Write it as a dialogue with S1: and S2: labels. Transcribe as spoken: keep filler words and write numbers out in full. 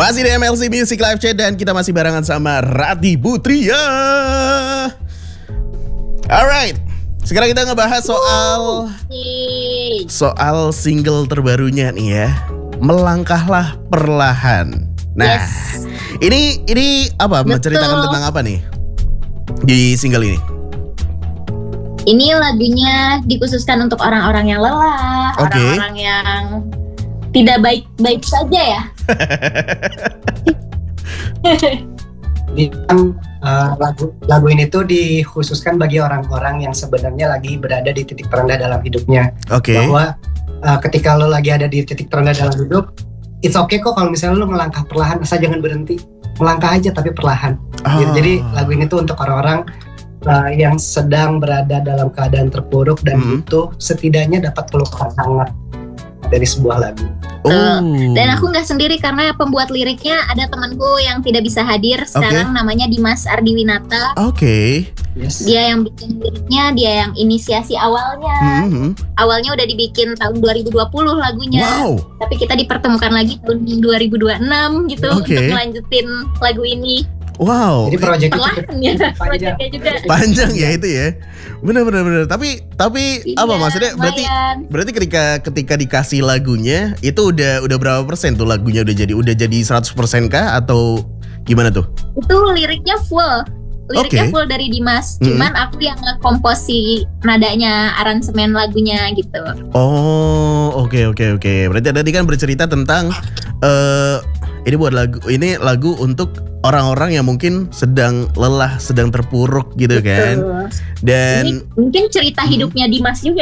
S1: Masih di M L C Music Live Chat dan kita masih barengan sama Rati Putria. Alright, sekarang kita ngebahas soal soal single terbarunya nih ya, Melangkahlah Perlahan. Nah, yes. ini ini apa? Betul. Menceritakan tentang apa nih di single ini?
S2: Ini lagunya dikhususkan untuk orang-orang yang lelah, okay. orang-orang yang tidak baik-baik saja ya.
S3: Di, uh, lagu lagu ini tuh dikhususkan bagi orang-orang yang sebenarnya lagi berada di titik terendah dalam hidupnya.
S1: Oke. Okay.
S3: Bahwa uh, ketika lo lagi ada di titik terendah dalam hidup, it's okay kok kalau misalnya lo melangkah perlahan, asal jangan berhenti, melangkah aja tapi perlahan. Oh. Jadi lagu ini tuh untuk orang-orang uh, yang sedang berada dalam keadaan terpuruk dan hmm. butuh setidaknya dapat pelukan hangat dari sebuah lagu.
S2: Oh. Dan aku nggak sendiri karena pembuat liriknya ada temanku yang tidak bisa hadir sekarang, okay. namanya Dimas Ardiwinata.
S1: Oke. Okay.
S3: Yes.
S2: Dia yang bikin liriknya, dia yang inisiasi awalnya. Mm-hmm. Awalnya udah dibikin tahun dua ribu dua puluh lagunya.
S1: Wow.
S2: Tapi kita dipertemukan lagi tahun dua ribu dua puluh enam gitu okay. untuk melanjutin lagu ini.
S1: Wow.
S3: Jadi proyeknya
S2: ya, proyeknya juga
S1: panjang ya itu ya. Benar benar benar. Tapi tapi iya, apa maksudnya? Berarti
S2: lumayan.
S1: berarti ketika ketika dikasih lagunya itu udah udah berapa persen tuh lagunya udah jadi udah jadi seratus persen kah atau gimana tuh?
S2: Itu liriknya full. Liriknya okay. full dari Dimas. Cuman hmm. aku yang ngekomposi nadanya, aransemen lagunya gitu.
S1: Oh, oke okay, oke okay, oke. Okay. Berarti tadi kan bercerita tentang uh, ini buat lagu ini lagu untuk orang-orang yang mungkin sedang lelah, sedang terpuruk gitu kan.
S2: Betul.
S1: Dan
S2: ini mungkin cerita hidupnya hmm. Dimas juga